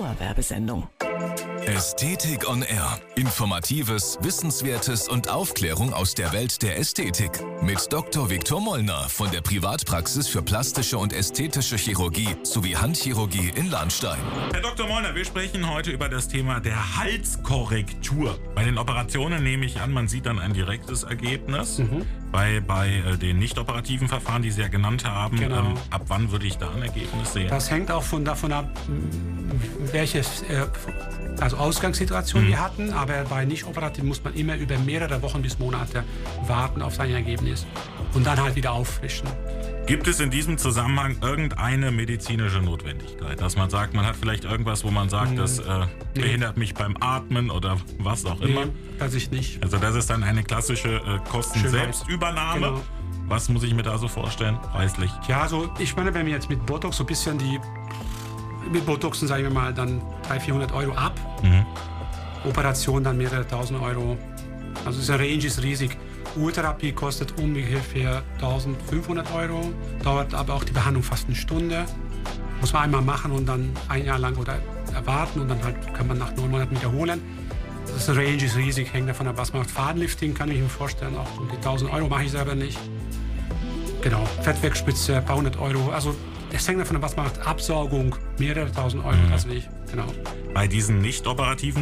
Dauerwerbesendung. Ästhetik on Air. Informatives, Wissenswertes und Aufklärung aus der Welt der Ästhetik. Mit Dr. Viktor Mollner von der Privatpraxis für plastische und ästhetische Chirurgie sowie Handchirurgie in Lahnstein. Herr Dr. Mollner, wir sprechen heute über das Thema der Halskorrektur. Bei den Operationen nehme ich an, man sieht dann ein direktes Ergebnis. Bei den nicht-operativen Verfahren, die Sie ja genannt haben, Genau. Ab wann würde ich da ein Ergebnis sehen? Das hängt auch davon ab, welche Ausgangssituation wir hatten. Aber bei nicht-operativen muss man immer über mehrere Wochen bis Monate warten auf sein Ergebnis und dann halt wieder auffrischen. Gibt es in diesem Zusammenhang irgendeine medizinische Notwendigkeit? Dass man sagt, man hat vielleicht irgendwas, wo man sagt, das behindert mich beim Atmen oder was auch immer? Nee, das ich nicht. Also das ist dann eine klassische Kosten-Selbstübernahme. Genau. Was muss ich mir da so vorstellen, preislich? Ja, also ich meine, wenn wir jetzt mit Botox so ein bisschen mit Botoxen, sagen wir mal, dann 300-400 Euro ab. Operation dann mehrere tausend Euro. Also diese Range ist riesig. Urtherapie kostet ungefähr 1.500 Euro, dauert aber auch die Behandlung fast eine Stunde. Muss man einmal machen und dann ein Jahr lang oder erwarten und dann halt kann man nach 9 Monaten wiederholen. Das Range ist riesig, hängt davon ab, was man macht. Fadenlifting kann ich mir vorstellen, auch um die 1.000 Euro mache ich selber nicht. Genau, Fettwegspitze, ein paar hundert Euro. Also es hängt davon ab, was man macht. Absaugung, mehrere tausend Euro, das nicht. Genau. Bei diesen nicht operativen